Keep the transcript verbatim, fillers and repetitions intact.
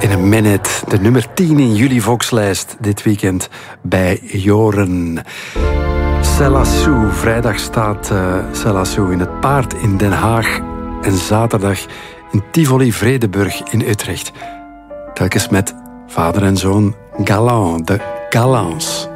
In een minute, de nummer tien in jullie Volkslijst dit weekend bij Joren. Selassou, vrijdag staat uh, Selassou in het Paard in Den Haag en zaterdag in Tivoli Vredenburg in Utrecht. Telkens met vader en zoon Galant, de Galants.